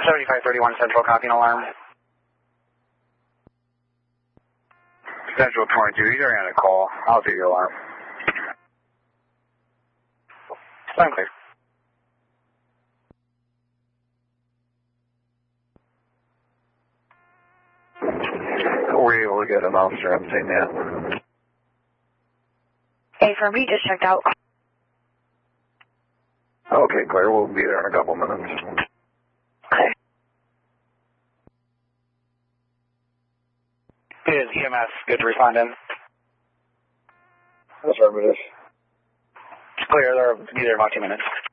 7531 Central, copying alarm. Central 22, you already had a call. I'll take your alarm. I'm clear. Were you able to get an officer on scene yet? Hey, for me, just checked out. Okay, clear. We'll be there in a couple minutes. Okay. Is EMS good to respond in? Affirmative. Clear, they'll be there in about 2 minutes.